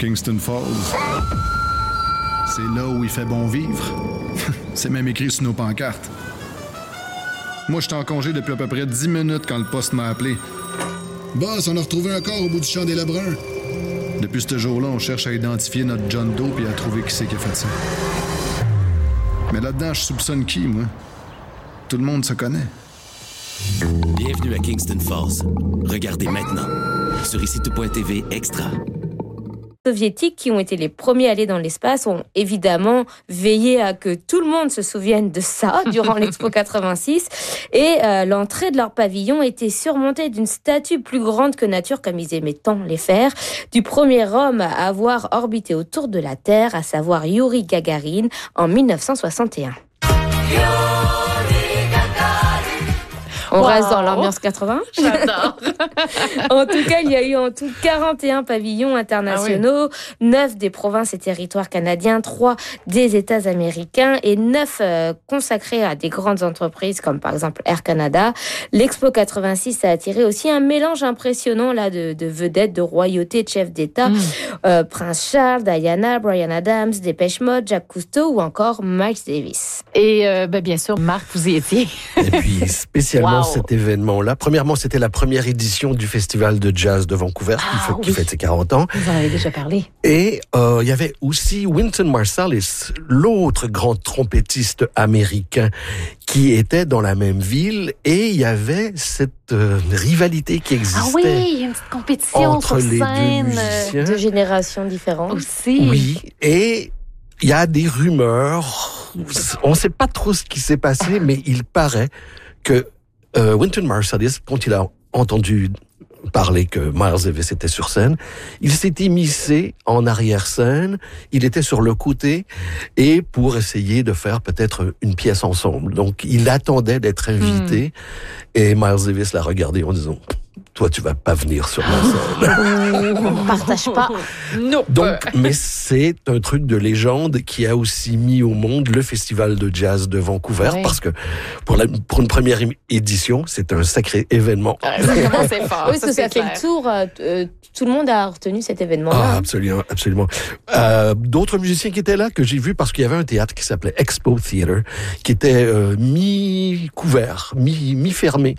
Kingston Falls. C'est là où il fait bon vivre. C'est même écrit sur nos pancartes. Moi, j'étais en congé depuis à peu près 10 minutes quand le poste m'a appelé. Boss, on a retrouvé un corps au bout du champ des Lebrun. Depuis ce jour-là, on cherche à identifier notre John Doe et à trouver qui c'est qui a fait ça. Mais là-dedans, je soupçonne qui, moi? Tout le monde se connaît. Bienvenue à Kingston Falls. Regardez maintenant sur ICITO.tv Extra. Les soviétiques qui ont été les premiers à aller dans l'espace ont évidemment veillé à que tout le monde se souvienne de ça durant l'Expo 86 et l'entrée de leur pavillon était surmontée d'une statue plus grande que nature comme ils aimaient tant les faire, du premier homme à avoir orbité autour de la Terre, à savoir Yuri Gagarin en 1961. On reste dans l'ambiance 80. J'adore. En tout cas, il y a eu en tout 41 pavillons internationaux, 9 des provinces et territoires canadiens, 3 des États américains et 9 consacrés à des grandes entreprises comme par exemple Air Canada. L'Expo 86 a attiré aussi un mélange impressionnant là de vedettes, de royauté, de chefs d'État. Prince Charles, Diana, Bryan Adams, Depeche Mode, Jacques Cousteau ou encore Miles Davis. Et bien sûr, Marc, vous y étiez. Et puis spécialement cet événement-là. Premièrement, c'était la première édition du Festival de jazz de Vancouver, qui fête ses 40 ans. Vous en avez déjà parlé. Et il y avait aussi Wynton Marsalis, l'autre grand trompettiste américain qui était dans la même ville. Et il y avait cette rivalité qui existait. Ah oui, il y a une petite compétition entre sur les scène. deux musiciens. De générations différentes. Aussi. Oui, et il y a des rumeurs. On ne sait pas trop ce qui s'est passé, mais il paraît que Wynton Marsalis, quand il a entendu parler que Miles Davis était sur scène, il s'est immiscé en arrière-scène, il était sur le côté, et pour essayer de faire peut-être une pièce ensemble. Donc, il attendait d'être invité, et Miles Davis l'a regardé en disant... Toi, tu vas pas venir sur ma scène. On partage pas. Non. Donc, mais c'est un truc de légende qui a aussi mis au monde le Festival de jazz de Vancouver, parce que pour une première édition, c'est un sacré événement. C'est fort. Oui, ça fait le tour. Tout le monde a retenu cet événement-là. Ah, absolument, absolument. D'autres musiciens qui étaient là, que j'ai vus, parce qu'il y avait un théâtre qui s'appelait Expo Theatre, qui était mi-couvert, mi-fermé.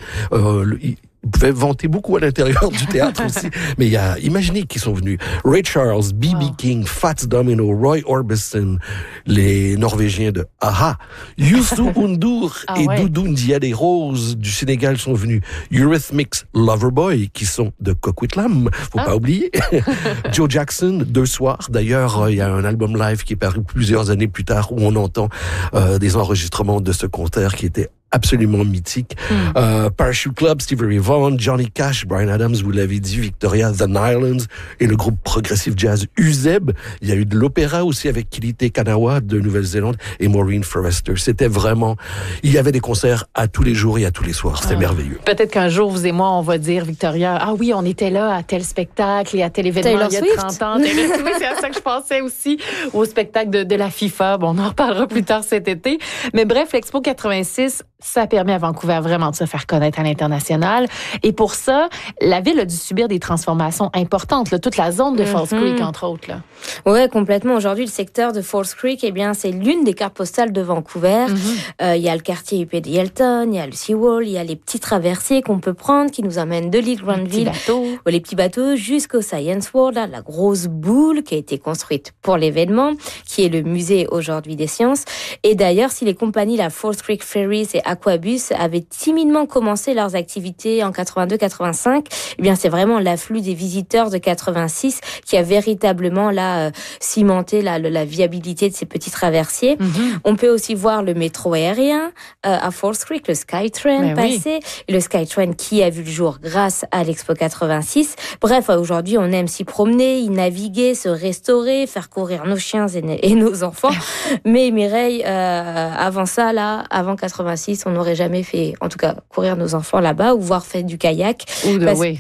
Ils pouvaient vanter beaucoup à l'intérieur du théâtre aussi. Mais il y a, imaginez qui sont venus. Ray Charles, B.B. King, Fats Domino, Roy Orbison, les Norvégiens de Aha, Youssou N'Dour et Doudou Ndiaye Rose du Sénégal sont venus. Eurythmics, Loverboy, qui sont de Coquitlam, faut pas oublier. Joe Jackson, 2 soirs. D'ailleurs, il y a un album live qui est paru plusieurs années plus tard où on entend des enregistrements de ce concert qui était absolument mythique. Parachute Club, Stevie Ray Vaughan, Johnny Cash, Bryan Adams, vous l'avez dit, Victoria, The Nylons et le groupe progressif jazz Uzeb. Il y a eu de l'opéra aussi avec Kilite Kanawa de Nouvelle-Zélande et Maureen Forrester. C'était vraiment... Il y avait des concerts à tous les jours et à tous les soirs. C'était merveilleux. Peut-être qu'un jour, vous et moi, on va dire, Victoria, ah oui, on était là à tel spectacle et à tel événement il y a 30 ans. Oui, c'est à ça que je pensais aussi, au spectacle de la FIFA. Bon, on en reparlera plus tard cet été. Mais bref, l'Expo 86... ça permet à Vancouver vraiment de se faire connaître à l'international. Et pour ça, la ville a dû subir des transformations importantes. Là, toute la zone de Falls Creek, entre autres. Là. Ouais, complètement. Aujourd'hui, le secteur de Falls Creek, eh bien, c'est l'une des cartes postales de Vancouver. Il y a le quartier UP de Yalton, il y a le Seawall, il y a les petits traversiers qu'on peut prendre qui nous amènent de l'île Granville, les petits bateaux jusqu'au Science World, là, la grosse boule qui a été construite pour l'événement, qui est le musée aujourd'hui des sciences. Et d'ailleurs, si les compagnies, la Falls Creek Ferries et Aquabus avaient timidement commencé leurs activités en 82-85, eh bien, c'est vraiment l'afflux des visiteurs de 86 qui a véritablement là cimenté la viabilité de ces petits traversiers. On peut aussi voir le métro aérien à Falls Creek, le SkyTrain passer, le SkyTrain qui a vu le jour grâce à l'Expo 86. Bref, aujourd'hui, on aime s'y promener, y naviguer, se restaurer, faire courir nos chiens et nos enfants. Mais Mireille, avant ça, là, avant 86, on n'aurait jamais fait, en tout cas, courir nos enfants là-bas ou voir faire du kayak. On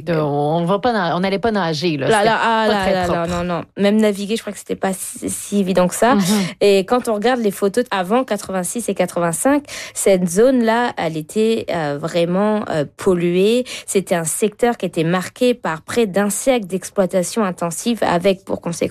n'allait pas nager, là. Non. Même naviguer, je crois que c'était pas si évident que ça. Et quand on regarde les photos avant 86 et 85, cette zone-là, elle était vraiment polluée. C'était un secteur qui était marqué par près d'un siècle d'exploitation intensive avec pour conséquence